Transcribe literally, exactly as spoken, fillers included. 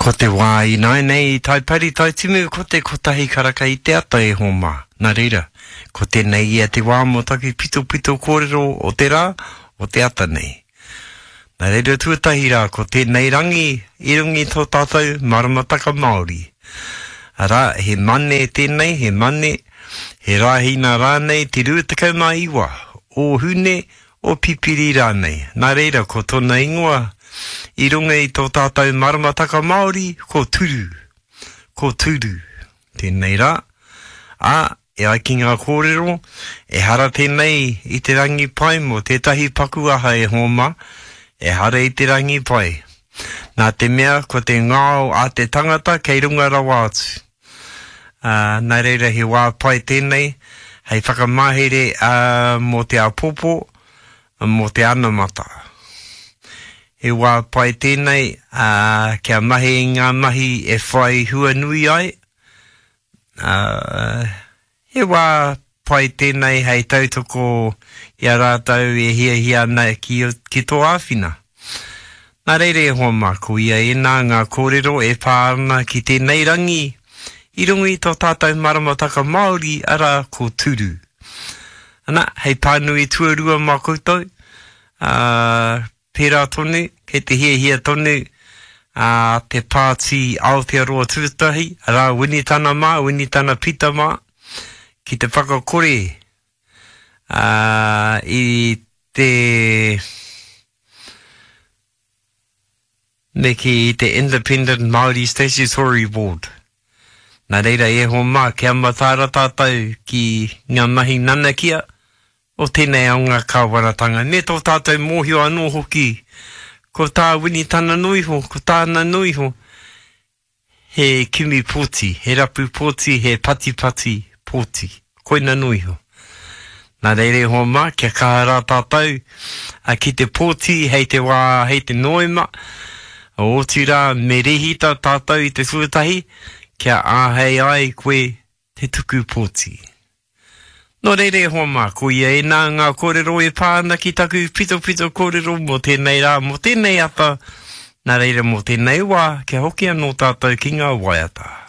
Ko te wā i nai nei tai pari tai timu ko te kotahi karaka i te ata e homa. Nā reira, ko te nei ia te wā mo taki pito pito kōrero o te rā, o te ata nei. Nā reira tuatahi rā, ko te nei rangi, i rungi tō tātou maramataka Māori. Ara, he mane tēnei, he mane, he rāhina rānei, te rūtakau mā iwa, o hune, o pipiri rānei. Nā reira, ko tōna ingoa, i runga i tō tātou maramataka Māori, ko turu, ko turu. Tēnei rā, a, e ai ki ngā kōrero, e hara tēnei i te rangi pai mo tētahi paku aha e homa, e hara i te rangi pai. Nā te mea, ko te ngāo a te tangata kei runga rawa atu. Uh, nā reira he wā pai tēnei, hei whakamahere uh, mo te apopo, mo te anamata. He wā pai tēnei, uh, kia mahi i ngā mahi e whai hua nui ai. Uh, he wā pai tēnei, hei tautoko i a rātau e hia hia nei ki, ki tō āwhina. Nā reire e hoa mako ia e nā ngā kōrero e pārana ki tēnei rangi, i rungi tō tātou maramataka Māori ara ko turu. Ana, hei pānui tuarua mā koutou, uh, pērā tonu, kei te hia hia tonu, uh, te pāti Aotearoa tuatahi, ara wini tana mā, wini tana pita mā, ki te whakakore, uh, i te, me ki te Independent Māori Statutory Board. Nā reira e ho mā, kia matāra tātou ki ngā mahi nanakia o tēnei aunga kāwaratanga. Me tō tātou mōhio anō hoki, ko tā wini tana nuiho, ko tāna nuiho, he kimi pōti, he rapu pōti, he pati pati pōti, koina nuiho. Nā reire ho mā, kia kāra tātou, a ki te pōti, hei te wā, hei te noema, o tira me rehita tātou i te suatahi, kia āhei ai koe te tuku pōti. Nō reire hoa mā, ko ia e nā ngā kōrero e pāna ki taku pito pito kōrero mo tēnei rā, mo tēnei ata, nā reire mo tēnei wā, kia hoki anō tātou ki ngā waiata.